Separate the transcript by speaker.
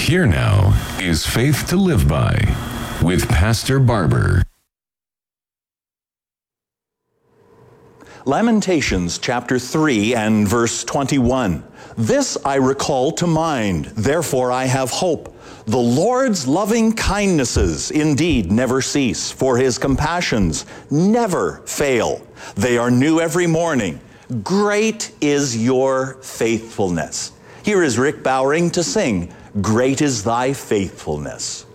Speaker 1: Here now is Faith to Live By with Pastor Barber.
Speaker 2: Lamentations chapter 3 and verse 21. This I recall to mind, therefore I have hope. The Lord's loving kindnesses indeed never cease, for his compassions never fail. They are new every morning. Great is your faithfulness. Here is Rick Bowering to sing, Great is thy faithfulness.